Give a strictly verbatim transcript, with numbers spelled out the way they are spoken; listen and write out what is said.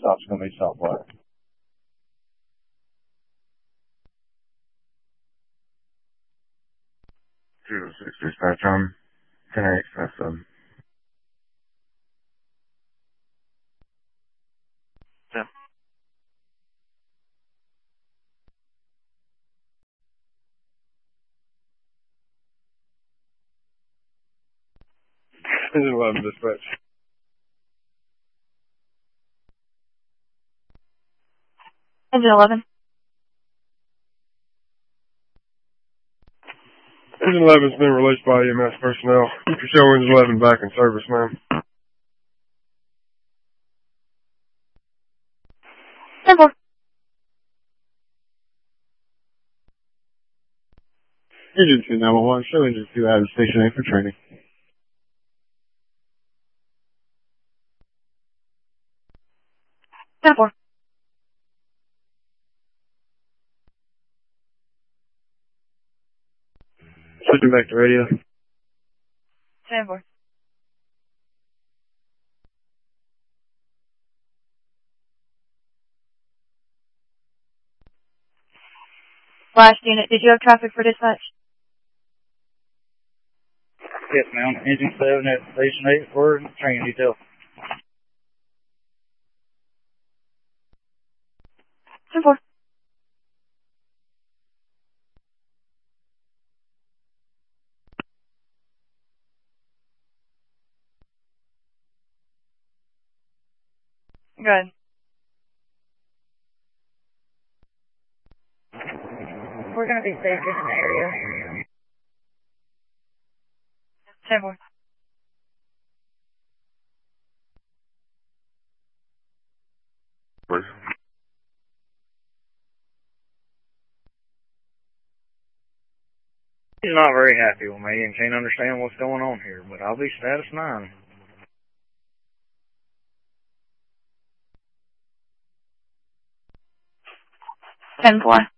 stop's going to be Salt Flat. Zero six dispatch on ten eight five seven. Yeah. Engine eleven dispatch. Engine eleven. Engine eleven's been released by E M S personnel. You can show Engine eleven back in service, ma'am. ten four. Engine two nine one one, show Engine two out of Station A for training. ten four. Switching back to radio. ten four. Last unit, did you have traffic for dispatch? Yes, ma'am. Engine seven at Station eight for training detail. ten four. Good. We're going to be safe in the area. ten four. Please. He's not very happy with me and can't understand what's going on here, but I'll be status nine. ten four.